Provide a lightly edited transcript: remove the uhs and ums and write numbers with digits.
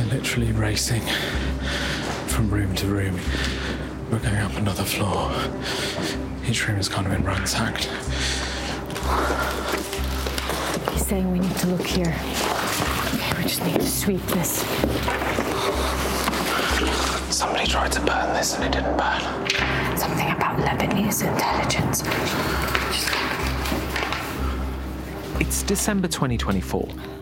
We're literally racing from room to room. We're going up another floor. Each room has kind of been ransacked. He's saying we need to look here. Okay, we just need to sweep this. Somebody tried to burn this and it didn't burn. Something about Lebanese intelligence. It's December 2024.